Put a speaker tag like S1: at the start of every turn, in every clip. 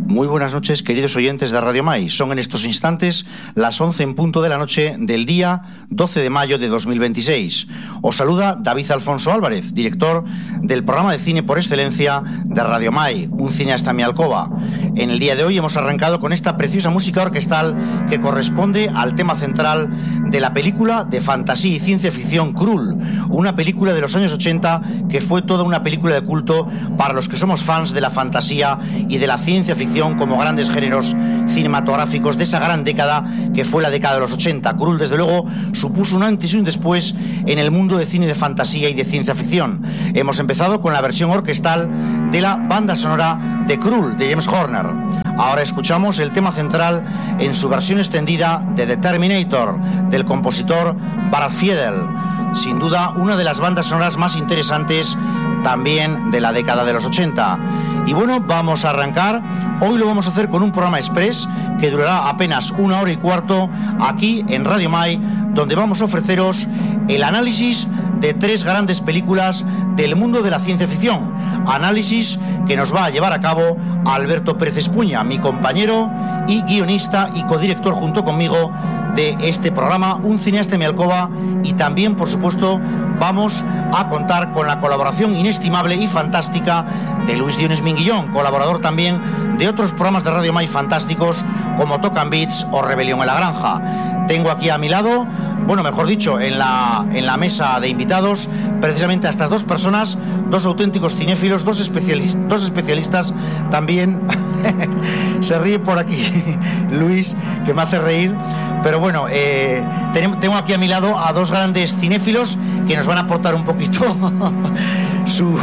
S1: Muy buenas noches, queridos oyentes de Radio Mai. Son en estos instantes las 11 en punto de la noche del día 12 de mayo de 2026. Os saluda David Alfonso Álvarez, director del programa de cine por excelencia de Radio Mai, Un cine hasta mi alcoba. En el día de hoy hemos arrancado con esta preciosa música orquestal que corresponde al tema central de la película de fantasía y ciencia ficción Krull, una película de los años 80 que fue toda una película de culto para los que somos fans de la fantasía y de la ciencia ficción como grandes géneros cinematográficos de esa gran década que fue la década de los 80. Krull, desde luego, supuso un antes y un después en el mundo de cine de fantasía y de ciencia ficción. Hemos empezado con la versión orquestal de la banda sonora de Krull, de James Horner. Ahora escuchamos el tema central en su versión extendida de The Terminator, del compositor Bart Fiedel. Sin duda, una de las bandas sonoras más interesantes también de la década de los 80. Y bueno, vamos a arrancar. Hoy lo vamos a hacer con un programa express que durará apenas 1 hora y cuarto aquí en Radio Mai, donde vamos a ofreceros el análisis de 3 grandes películas del mundo de la ciencia ficción. Análisis que nos va a llevar a cabo Alberto Pérez Espuña, mi compañero y guionista y codirector junto conmigo de este programa, Un cineasta en mi alcoba, y también, por supuesto, vamos a contar con la colaboración inestimable y fantástica de Luis Dionis Minguillón, colaborador también de otros programas de Radio Mai fantásticos como Tocan Beats o Rebelión en la Granja. Tengo aquí a mi lado, bueno, mejor dicho, en la mesa de invitados, precisamente a estas 2 personas, 2 auténticos cinéfilos, 2 especialistas también. Se ríe por aquí Luis, que me hace reír. Pero bueno, tengo aquí a mi lado a 2 grandes cinéfilos que nos van a aportar un poquito su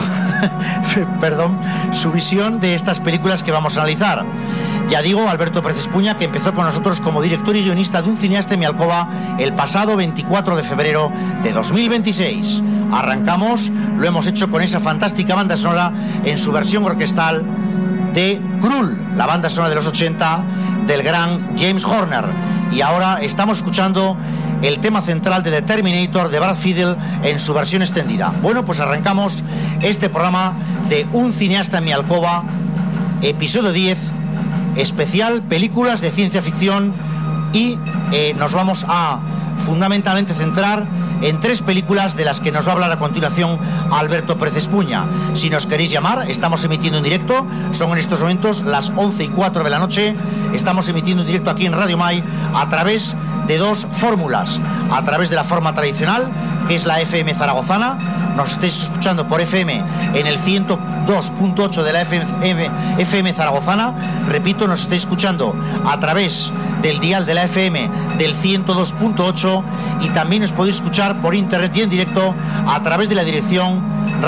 S1: visión de estas películas que vamos a analizar. Ya digo, Alberto Pérez Espuña, que empezó con nosotros como director y guionista de Un cineasta en mi alcoba el pasado 24 de febrero de 2026. Arrancamos, lo hemos hecho con esa fantástica banda sonora en su versión orquestal de Krull, la banda sonora de los 80 del gran James Horner. Y ahora estamos escuchando el tema central de The Terminator de Bart Fiedel en su versión extendida. Bueno, pues arrancamos este programa de Un cineasta en mi alcoba, episodio 10, especial películas de ciencia ficción, y nos vamos a fundamentalmente centrar en 3 películas de las que nos va a hablar a continuación Alberto Pérez Espuña. Si nos queréis llamar, estamos emitiendo en directo, son en estos momentos las 11 y 4 de la noche, estamos emitiendo en directo aquí en Radio Mai a través de 2 fórmulas, a través de la forma tradicional, que es la FM zaragozana. Nos estáis escuchando por FM en el 102.8 de la FM zaragozana. Repito, nos estáis escuchando a través del dial de la FM del 102.8, y también os podéis escuchar por internet y en directo a través de la dirección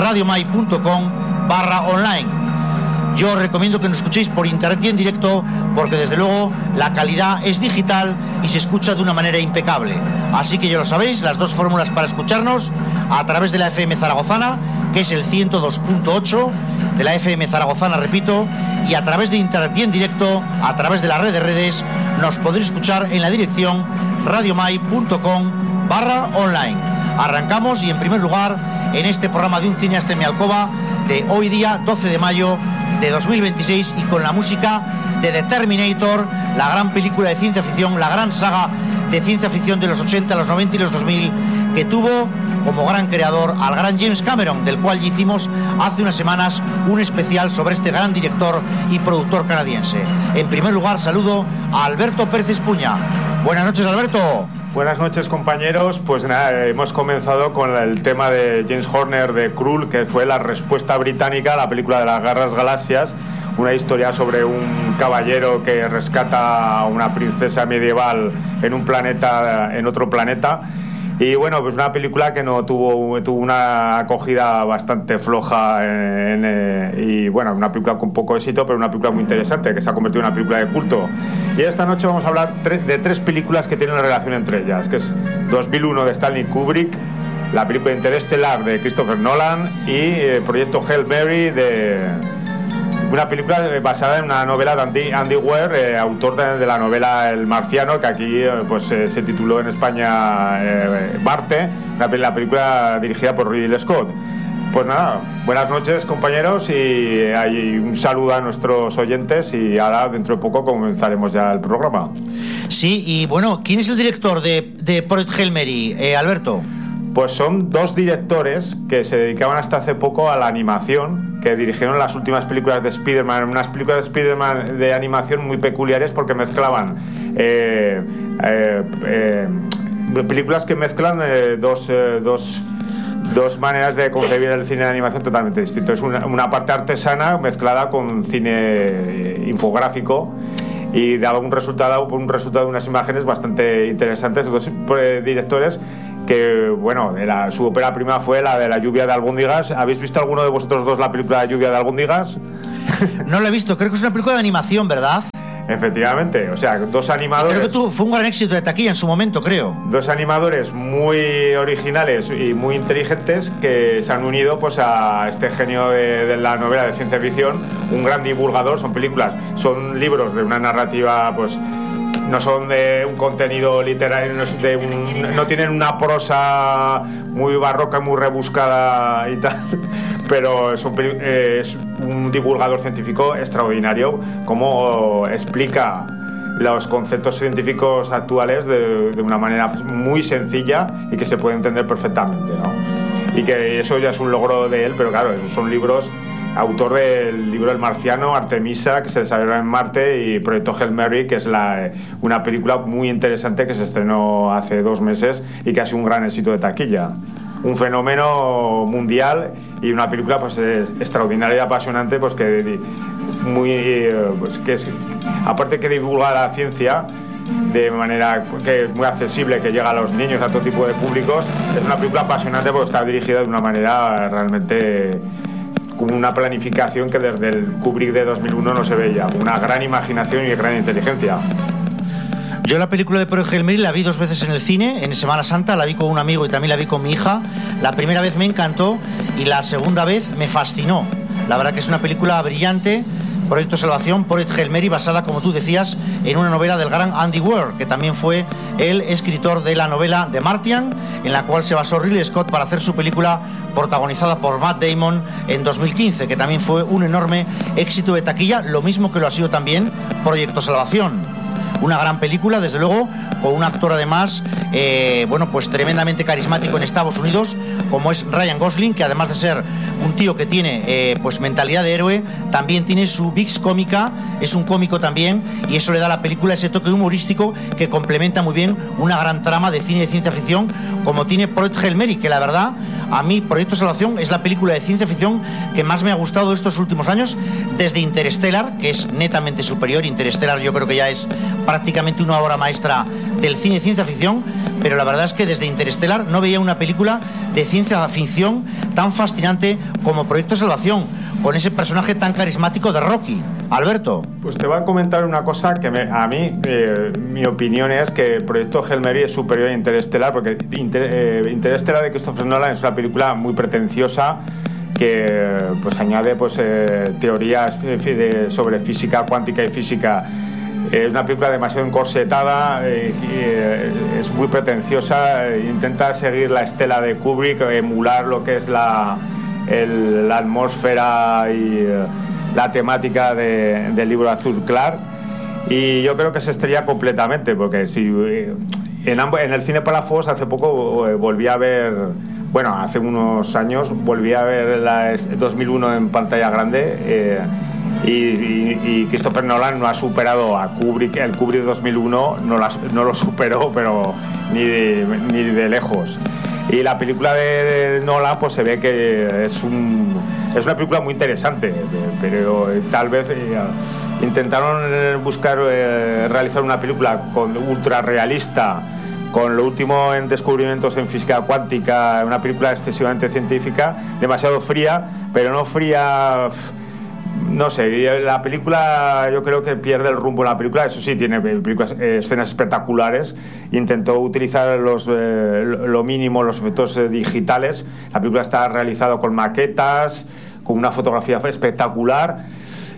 S1: radiomai.com/online. Yo os recomiendo que nos escuchéis por internet y en directo, porque desde luego la calidad es digital y se escucha de una manera impecable. Así que ya lo sabéis, las 2 fórmulas para escucharnos: a través de la FM zaragozana, que es el 102.8 de la FM zaragozana, repito, y a través de internet y en directo, a través de la red de redes, nos podréis escuchar en la dirección radiomai.com/online. Arrancamos, y en primer lugar, en este programa de Un cineasta en mi alcoba de hoy día 12 de mayo de 2026, y con la música de The Terminator, la gran película de ciencia ficción, la gran saga de ciencia ficción de los 80, los 90 y los 2000, que tuvo como gran creador al gran James Cameron, del cual ya hicimos hace unas semanas un especial sobre este gran director y productor canadiense. En primer lugar, saludo a Alberto Pérez Espuña. Buenas noches, Alberto.
S2: Buenas noches, compañeros. Pues nada, hemos comenzado con el tema de James Horner de Krull, que fue la respuesta británica a la película de las Guerras Galaxias, una historia sobre un caballero que rescata a una princesa medieval en otro planeta. Y bueno, pues una película que no tuvo una acogida bastante floja y bueno, una película con poco éxito, pero una película muy interesante, que se ha convertido en una película de culto. Y esta noche vamos a hablar de 3 películas que tienen relación entre ellas, que es 2001 de Stanley Kubrick, la película Interestelar de Christopher Nolan y el proyecto Hail Mary una película basada en una novela de Andy Weir, autor de la novela El Marciano, que aquí se tituló en España Marte, la película dirigida por Ridley Scott. Pues nada, buenas noches compañeros, y hay un saludo a nuestros oyentes, y ahora dentro de poco comenzaremos ya el programa.
S1: Sí, y bueno, ¿quién es el director de Project Hail Mary, Alberto?
S2: Pues son dos directores que se dedicaban hasta hace poco a la animación, que dirigieron las últimas películas de Spider-Man, unas películas de Spider-Man de animación muy peculiares porque mezclaban películas que mezclan dos maneras de concebir el cine de animación totalmente distintos. Es una parte artesana mezclada con cine infográfico, y daba un resultado de unas imágenes bastante interesantes. Dos directores que, bueno, su ópera prima fue la de La lluvia de albóndigas. ¿Habéis visto alguno de vosotros dos la película La lluvia de albóndigas?
S1: No la he visto, creo que es una película de animación, ¿verdad?
S2: Efectivamente, o sea, dos animadores.
S1: Creo que fue un gran éxito de taquilla en su momento, creo.
S2: Dos animadores muy originales y muy inteligentes que se han unido pues a este genio de la novela de ciencia ficción, un gran divulgador. Son libros de una narrativa, pues no son de un contenido literario, no tienen una prosa muy barroca, muy rebuscada y tal, pero es un divulgador científico extraordinario, como explica los conceptos científicos actuales de una manera muy sencilla y que se puede entender perfectamente, ¿no? Y que eso ya es un logro de él, pero claro, esos son libros. Autor del libro El Marciano, Artemisa, que se desarrolla en Marte, y Proyecto Hail Mary, que es una película muy interesante que se estrenó hace 2 meses y que ha sido un gran éxito de taquilla. Un fenómeno mundial y una película pues extraordinaria y apasionante, pues que aparte que divulga la ciencia de manera que es muy accesible, que llega a los niños, a todo tipo de públicos. Es una película apasionante porque está dirigida de una manera realmente con una planificación que desde el Kubrick de 2001 no se veía, una gran imaginación y gran inteligencia.
S1: Yo la película de Project Hail Mary la vi 2 veces en el cine, en Semana Santa, la vi con un amigo y también la vi con mi hija. La primera vez me encantó y la segunda vez me fascinó. La verdad que es una película brillante. Proyecto Salvación, Project Hail Mary, basada, como tú decías, en una novela del gran Andy Weir, que también fue el escritor de la novela The Martian, en la cual se basó Ridley Scott para hacer su película, protagonizada por Matt Damon en 2015, que también fue un enorme éxito de taquilla, lo mismo que lo ha sido también Proyecto Salvación. Una gran película, desde luego, con un actor además, pues tremendamente carismático en Estados Unidos, como es Ryan Gosling, que además de ser un tío que tiene pues mentalidad de héroe, también tiene su vis cómica, es un cómico también, y eso le da a la película ese toque humorístico que complementa muy bien una gran trama de cine de ciencia ficción, como tiene Project Hail Mary, que la verdad, a mí Proyecto Salvación es la película de ciencia ficción que más me ha gustado estos últimos años, desde Interstellar, que es netamente superior. Interstellar yo creo que ya es prácticamente una obra maestra del cine de ciencia ficción, pero la verdad es que desde Interstellar no veía una película de ciencia ficción tan fascinante como Proyecto Salvación, con ese personaje tan carismático de Rocky. Alberto.
S2: Pues te voy a comentar una cosa que a mí, mi opinión es que Proyecto Hail Mary es superior a Interstellar, porque Interstellar de Christopher Nolan es una película muy pretenciosa que pues añade teorías sobre física cuántica y física. Es una película demasiado encorsetada, es muy pretenciosa, intenta seguir la estela de Kubrick, emular lo que es la atmósfera y la temática del libro Azul Clar, y yo creo que se estrella completamente, porque si en el cine Palafox hace poco volví a ver, hace unos años volví a ver la 2001 en pantalla grande, y Christopher Nolan no ha superado a Kubrick. El Kubrick de 2001 no lo superó, pero ni de lejos. Y la película de Nolan pues se ve que es una película muy interesante, pero tal vez intentaron buscar realizar una película ultra realista, con lo último en descubrimientos en física cuántica, una película excesivamente científica, demasiado fría, pero no fría. No sé, la película yo creo que pierde el rumbo en la película. Eso sí, tiene escenas espectaculares. Intentó utilizar lo mínimo, los efectos digitales. La película está realizada con maquetas, con una fotografía espectacular,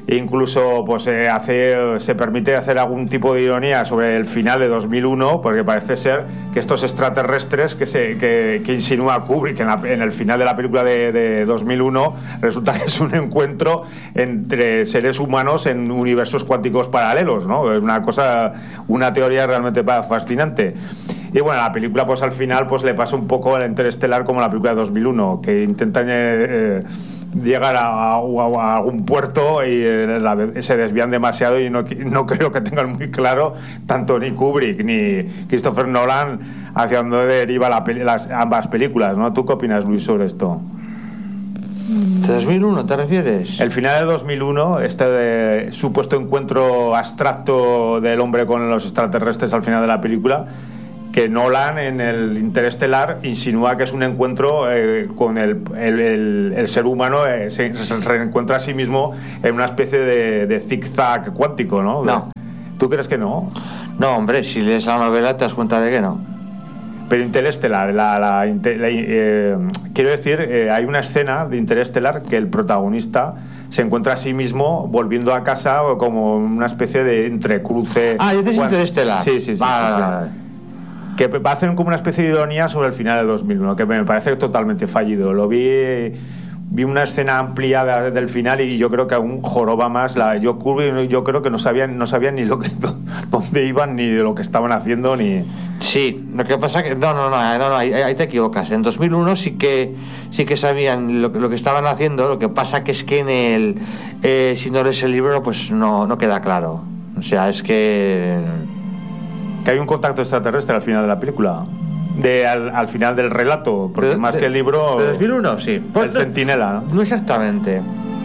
S2: E incluso pues se permite hacer algún tipo de ironía sobre el final de 2001, porque parece ser que estos extraterrestres que insinúa Kubrick en el final de la película de 2001 resulta que es un encuentro entre seres humanos en universos cuánticos paralelos, ¿no? Es una teoría realmente fascinante. Y bueno, la película pues al final pues le pasa un poco al Interestelar como la película de 2001, que intentan llegar a algún puerto y se desvían demasiado, y no creo que tengan muy claro tanto ni Kubrick ni Christopher Nolan hacia dónde deriva ambas películas, ¿no? ¿Tú qué opinas, Luis, sobre esto?
S3: ¿De 2001 te refieres?
S2: El final de 2001, de supuesto encuentro abstracto del hombre con los extraterrestres al final de la película, que Nolan en el Interestelar insinúa que es un encuentro con el ser humano, se reencuentra a sí mismo en una especie de zigzag cuántico, ¿no?
S3: No.
S2: ¿Tú crees que no?
S3: No, hombre, si lees la novela te das cuenta de que no.
S2: Pero Interestelar, quiero decir, hay una escena de Interestelar que el protagonista se encuentra a sí mismo volviendo a casa como una especie de entrecruce.
S3: Ah, dices Interestelar.
S2: Sí. Vale. Que va a hacer como una especie de ironía sobre el final de 2001, que me parece totalmente fallido. Vi una escena amplia del final y yo creo que aún joroba más. Yo creo que no sabían ni dónde iban, ni de lo que estaban haciendo, ni...
S3: Sí, lo que pasa que... No, ahí te equivocas. En 2001 sí que sabían lo que estaban haciendo. Lo que pasa que es que en si no lees el libro, pues no queda claro. O sea, es que
S2: hay un contacto extraterrestre al final de la película, al final del relato, porque más que el libro
S3: de 2001, sí,
S2: el Centinela,
S3: no exactamente.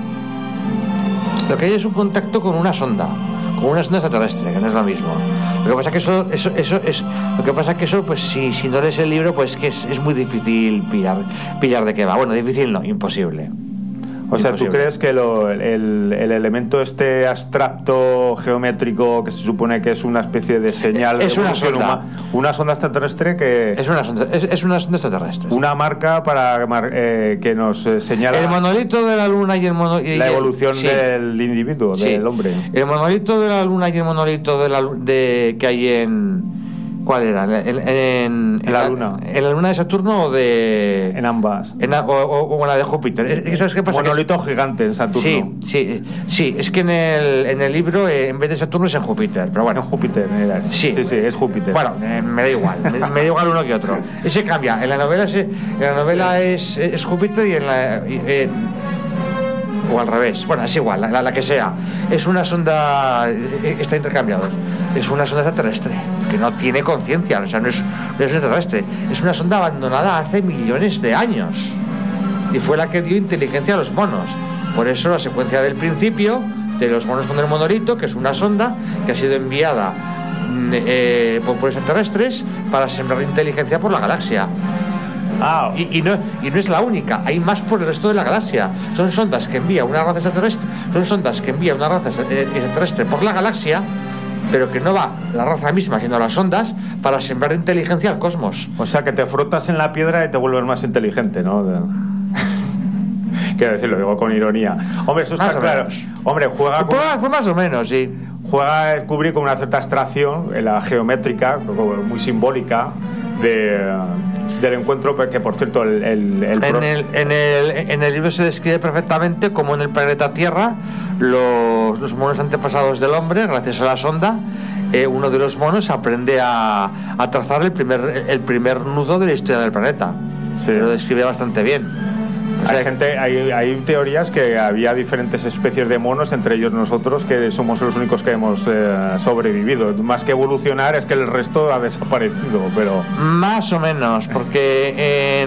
S3: Lo que hay es un contacto con una sonda extraterrestre, que no es lo mismo. Lo que pasa que eso pues si no lees el libro, pues que es muy difícil pillar de qué va. Bueno, difícil no, imposible.
S2: O sea, ¿tú crees que el elemento abstracto geométrico que se supone que es una especie de señal
S3: es una sonda
S2: extraterrestre que
S3: es una sonda extraterrestre,
S2: una marca para que nos señala
S3: el monolito de la luna y
S2: la evolución del individuo, del hombre?
S3: El monolito de la luna y el monolito que hay en... ¿Cuál era? ¿En
S2: la luna?
S3: ¿En la luna de Saturno o
S2: en ambas?
S3: O en la de Júpiter. ¿Sabes qué pasa?
S2: Monolito gigante en Saturno.
S3: Sí. Es que en el libro, en vez de Saturno, es en Júpiter. Pero bueno,
S2: en Júpiter. Sí, es Júpiter.
S3: Bueno, me da igual. me da igual uno que otro. Ese cambia. En la novela es Júpiter y en la... o al revés, bueno, es igual, la que sea. Es una sonda, está intercambiado. Es una sonda extraterrestre que no tiene conciencia, o sea, no es extraterrestre. Es una sonda abandonada hace millones de años y fue la que dio inteligencia a los monos. Por eso la secuencia del principio de los monos con el monolito, que es una sonda que ha sido enviada por extraterrestres para sembrar inteligencia por la galaxia. Y no es la única, hay más por el resto de la galaxia. Son sondas que envía una raza extraterrestre, por la galaxia, pero que no va la raza misma, sino las sondas, para sembrar inteligencia al cosmos.
S2: O sea, que te frotas en la piedra y te vuelves más inteligente, ¿no? Quiero decir, lo digo con ironía. Hombre, eso está claro. Hombre, juega
S3: pues más o menos, sí.
S2: Juega el Kubrick con una cierta abstracción, la geométrica, muy simbólica, del encuentro, que por cierto en
S3: el libro se describe perfectamente cómo en el planeta Tierra los monos antepasados del hombre, gracias a la sonda, uno de los monos aprende a trazar el primer nudo de la historia del planeta.
S2: Sí.
S3: Lo describe bastante bien. O sea,
S2: hay teorías que había diferentes especies de monos, entre ellos nosotros, que somos los únicos que hemos sobrevivido. Más que evolucionar, es que el resto ha desaparecido, pero...
S3: Más o menos, porque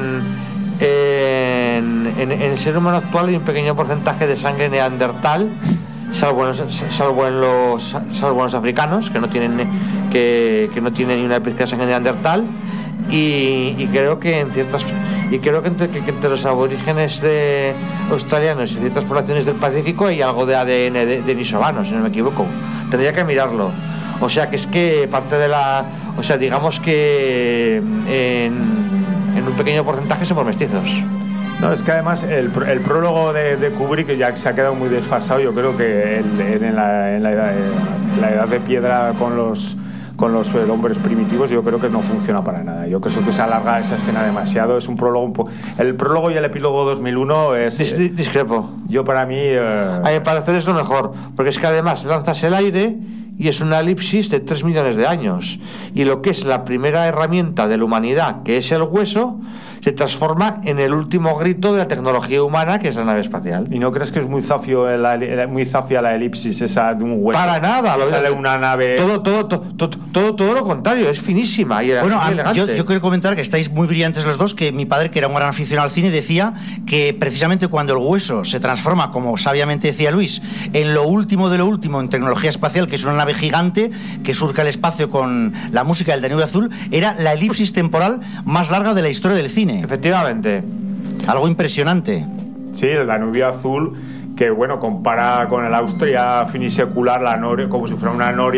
S3: en el ser humano actual hay un pequeño porcentaje de sangre neandertal, salvo en los africanos, que no tienen ni una pizca de sangre neandertal. Y creo que entre los aborígenes australianos y ciertas poblaciones del Pacífico hay algo de ADN de denisovano, si no me equivoco. Tendría que mirarlo. O sea, que es que parte de o sea, digamos que en un pequeño porcentaje somos mestizos.
S2: No, es que además el prólogo de Kubrick ya se ha quedado muy desfasado. Yo creo que en la edad de piedra con los hombres primitivos, yo creo que no funciona para nada. Yo creo que se alarga esa escena demasiado. Es un prólogo el prólogo y el epílogo 2001 es
S3: discrepo.
S2: Yo para mí
S3: a mi parecer es lo mejor, porque es que además lanzas el aire y es una elipsis de 3 millones de años, y lo que es la primera herramienta de la humanidad, que es el hueso, se transforma en el último grito de la tecnología humana, que es la nave espacial.
S2: ¿Y no crees que es muy zafia la elipsis esa de un hueso?
S3: Para nada,
S2: sale una nave.
S3: Todo lo contrario, es finísima y
S1: yo quiero comentar que estáis muy brillantes los dos, que mi padre, que era un gran aficionado al cine, decía que precisamente cuando el hueso se transforma, como sabiamente decía Luis, en lo último de lo último en tecnología espacial, que es una nave gigante que surca el espacio con la música del Danubio Azul, era la elipsis temporal más larga de la historia del cine.
S3: Efectivamente.
S1: Algo impresionante.
S2: Sí, el Danubio Azul, que bueno, compara con el Austria finisecular, la noria, como si fuera una noria